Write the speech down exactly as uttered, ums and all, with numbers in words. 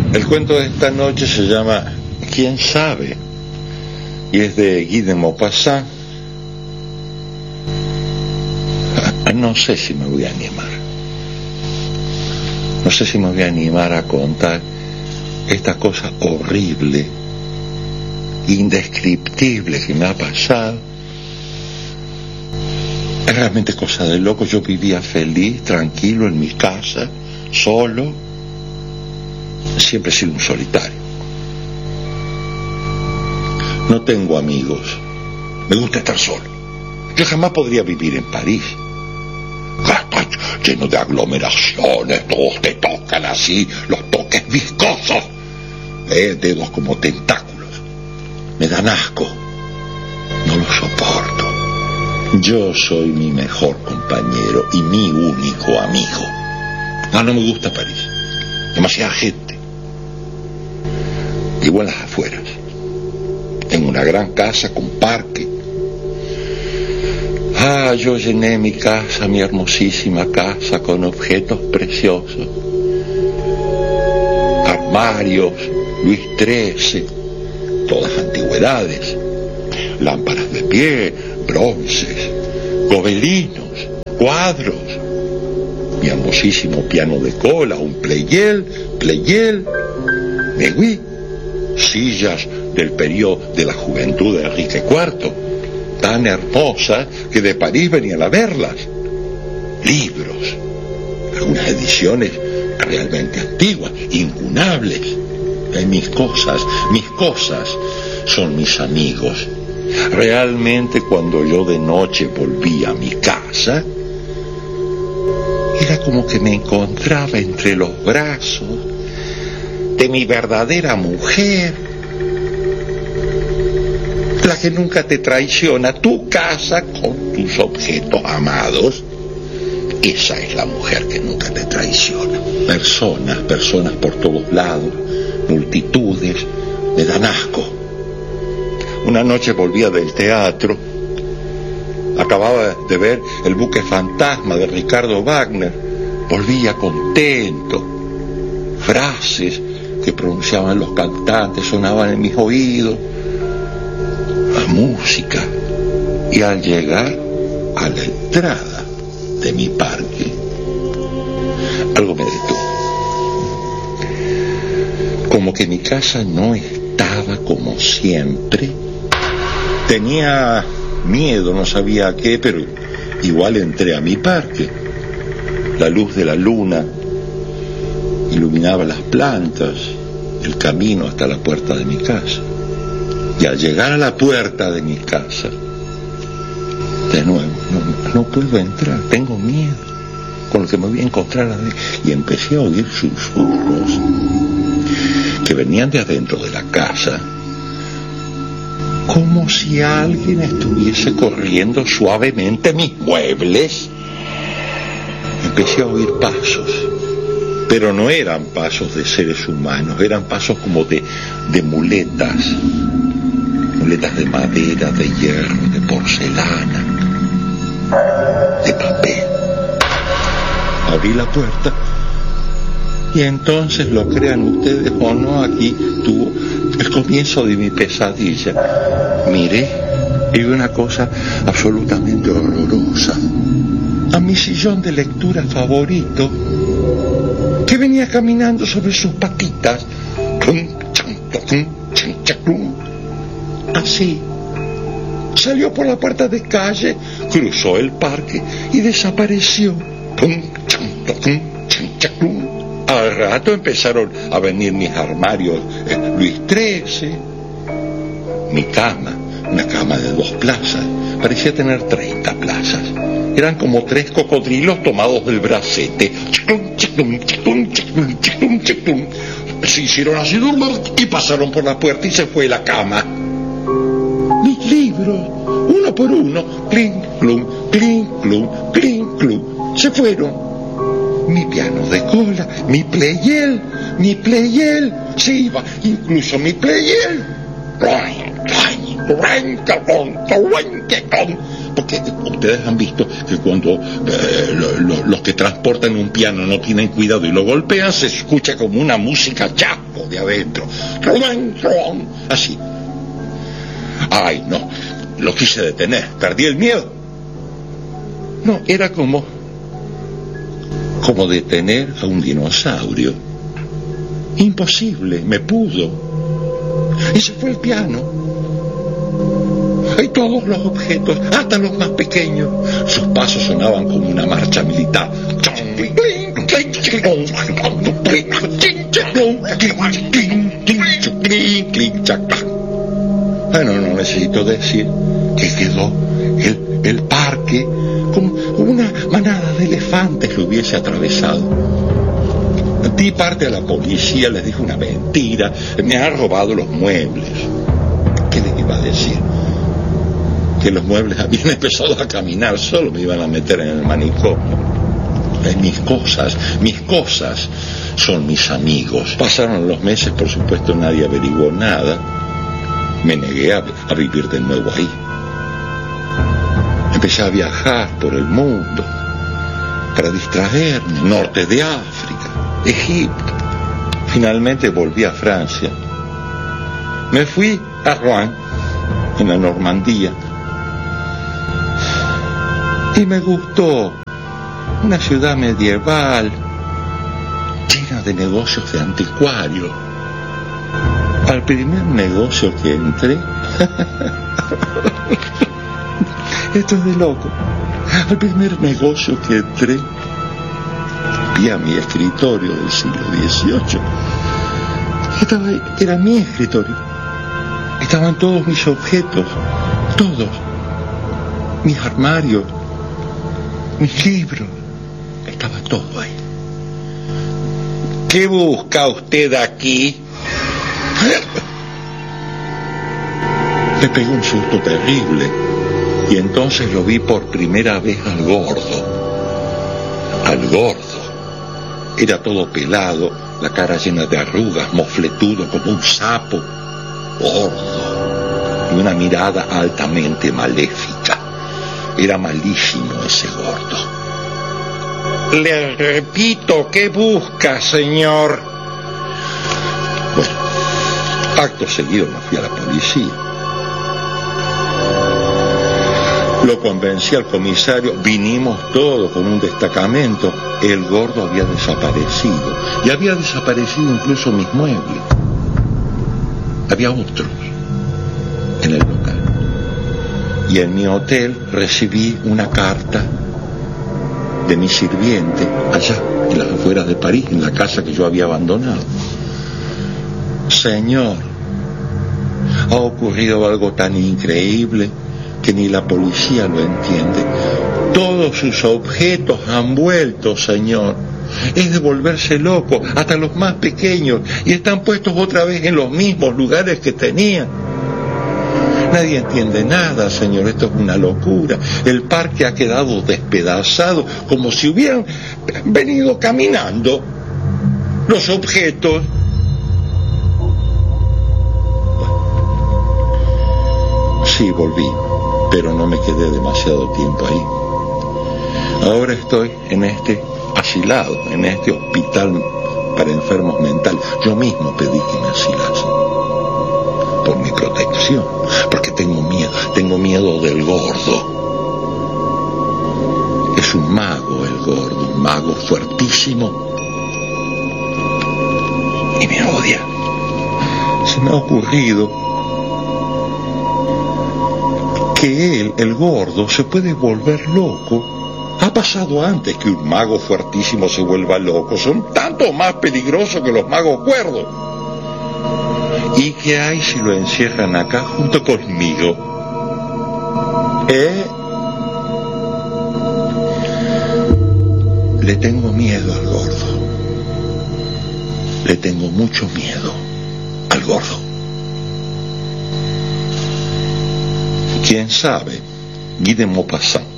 El cuento de esta noche se llama ¿Quién sabe? Y es de Guy de Maupassant. No sé si me voy a animar. No sé si me voy a animar a contar esta cosa horrible, indescriptible que me ha pasado. Es realmente cosa de loco. Yo vivía feliz, tranquilo en mi casa, solo. Siempre he sido un solitario. No tengo amigos. Me gusta estar solo. Yo jamás podría vivir en París. Está lleno de aglomeraciones, todos te tocan así, los toques viscosos, eh, dedos como tentáculos. Me dan asco. No lo soporto. Yo soy mi mejor compañero y mi único amigo. No, no me gusta París. Demasiada gente. Vivo en las afueras. Tengo una gran casa con parque. Ah, yo llené mi casa, mi hermosísima casa, con objetos preciosos. Armarios, Luis trece, todas antigüedades. Lámparas de pie, bronces, gobelinos, cuadros. Mi hermosísimo piano de cola, un Pleyel, Pleyel, Megui, sillas del periodo de la juventud de Enrique cuarto, tan hermosas que de París venían a verlas. Libros, algunas ediciones realmente antiguas, incunables. Eh, mis cosas, mis cosas son mis amigos. Realmente cuando yo de noche volví a mi casa, era como que me encontraba entre los brazos de mi verdadera mujer, la que nunca te traiciona, tu casa con tus objetos amados. Esa es la mujer que nunca te traiciona. Personas, personas por todos lados, multitudes, me dan asco. Una noche volvía del teatro, acababa de ver El buque fantasma de Ricardo Wagner, volvía contento, frases que pronunciaban los cantantes sonaban en mis oídos, la música, y al llegar a la entrada de mi parque, algo me detuvo. Como que mi casa no estaba como siempre. Tenía miedo, no sabía a qué, pero igual entré a mi parque. La luz de la luna iluminaba las plantas, el camino hasta la puerta de mi casa. Y al llegar a la puerta de mi casa, de nuevo, no, no puedo entrar, tengo miedo con lo que me voy a encontrar adentro. Y empecé a oír susurros que venían de adentro de la casa, como si alguien estuviese corriendo suavemente mis muebles. Empecé a oír pasos, pero no eran pasos de seres humanos, eran pasos como de, de muletas, muletas de madera, de hierro, de porcelana, de papel. Abrí la puerta y entonces, lo crean ustedes o no, aquí tuvo el comienzo de mi pesadilla. Miré y vi una cosa absolutamente horrorosa. A mi sillón de lectura favorito, que venía caminando sobre sus patitas, así. Salió por la puerta de calle, cruzó el parque y desapareció. Al rato empezaron a venir mis armarios, eh, Luis trece, mi cama, una cama de dos plazas, parecía tener treinta plazas. Eran como tres cocodrilos tomados del bracete. Se hicieron así y pasaron por la puerta y se fue la cama. Mis libros, uno por uno, clink, clum, clink, clum, clink, clum, se fueron. Mi piano de cola, mi Pleyel, mi Pleyel, se iba, incluso mi Pleyel. Porque ustedes han visto que cuando eh, lo, lo, los que transportan un piano no tienen cuidado y lo golpean, se escucha como una música chasco de adentro. Así. Ay, no, lo quise detener, perdí el miedo. No, era como, como detener a un dinosaurio. Imposible, me pudo. Y se fue el piano. Y todos los objetos, hasta los más pequeños, sus pasos sonaban como una marcha militar. Bueno, no necesito decir que quedó el, el parque como una manada de elefantes lo hubiese atravesado. Di parte a la policía, les dije una mentira, me han robado los muebles. ¿Qué les iba a decir? Que los muebles habían empezado a caminar, solo me iban a meter en el manicomio. Eh, mis cosas, mis cosas son mis amigos. Pasaron los meses, por supuesto nadie averiguó nada. Me negué a, a vivir de nuevo ahí. Empecé a viajar por el mundo para distraerme, norte de África, Egipto. Finalmente volví a Francia. Me fui a Rouen, en la Normandía. Y me gustó. Una ciudad medieval, llena de negocios de anticuario. Al primer negocio que entré, esto es de loco, al primer negocio que entré, vi a mi escritorio del siglo dieciocho. Estaba, era mi escritorio. Estaban todos mis objetos, todos. Mis armarios, mis libros, estaba todo ahí. ¿Qué busca usted aquí? Le pegó un susto terrible y entonces lo vi por primera vez al gordo. Al gordo. Era todo pelado, la cara llena de arrugas, mofletudo como un sapo, gordo, y una mirada altamente maléfica. Era malísimo ese gordo. Le repito, ¿qué busca, señor? Bueno, acto seguido me fui a la policía. Lo convencí al comisario, vinimos todos con un destacamento. El gordo había desaparecido. Y había desaparecido incluso mis muebles. Había otros en el local. Y en mi hotel recibí una carta de mi sirviente allá, en las afueras de París, en la casa que yo había abandonado. Señor, ha ocurrido algo tan increíble que ni la policía lo entiende. Todos sus objetos han vuelto, señor. Es de volverse loco, hasta los más pequeños, y están puestos otra vez en los mismos lugares que tenían. Nadie entiende nada, señor, esto es una locura. El parque ha quedado despedazado, como si hubieran venido caminando los objetos. Sí, volví, pero no me quedé demasiado tiempo ahí. Ahora estoy en este asilado, en este hospital para enfermos mentales. Yo mismo pedí que me asilasen por mi protección, porque tengo miedo, tengo miedo del gordo. Es un mago el gordo, un mago fuertísimo, y me odia. Se me ha ocurrido que él, el gordo, se puede volver loco. Ha pasado antes que un mago fuertísimo se vuelva loco. Son tanto más peligrosos que los magos cuerdos. ¿Y qué hay si lo encierran acá junto conmigo? ¿Eh? Le tengo miedo al gordo. Le tengo mucho miedo al gordo. ¿Quién sabe? Guy de Maupassant.